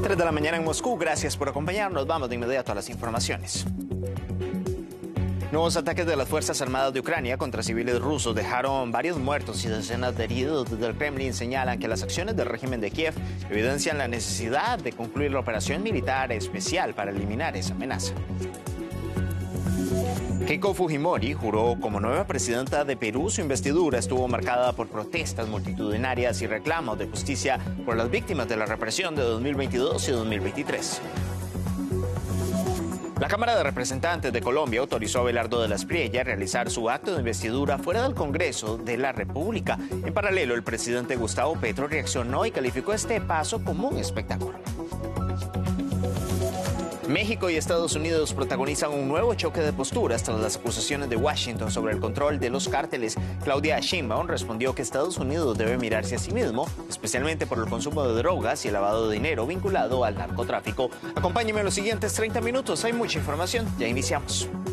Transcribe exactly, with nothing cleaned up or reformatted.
tres de la mañana en Moscú. Gracias por acompañarnos. Vamos de inmediato a las informaciones. Nuevos ataques de las Fuerzas Armadas de Ucrania contra civiles rusos dejaron varios muertos y decenas de heridos. Desde el Kremlin señalan que las acciones del régimen de Kiev evidencian la necesidad de concluir la operación militar especial para eliminar esa amenaza. Keiko Fujimori juró como nueva presidenta de Perú. Su investidura estuvo marcada por protestas multitudinarias y reclamos de justicia por las víctimas de la represión de dos mil veintidós y dos mil veintitrés. La Cámara de Representantes de Colombia autorizó a Abelardo de la Espriella a realizar su acto de investidura fuera del Congreso de la República. En paralelo, el presidente Gustavo Petro reaccionó y calificó este paso como un espectáculo. México y Estados Unidos protagonizan un nuevo choque de posturas tras las acusaciones de Washington sobre el control de los cárteles. Claudia Sheinbaum respondió que Estados Unidos debe mirarse a sí mismo, especialmente por el consumo de drogas y el lavado de dinero vinculado al narcotráfico. Acompáñenme en los siguientes treinta minutos, hay mucha información, ya iniciamos.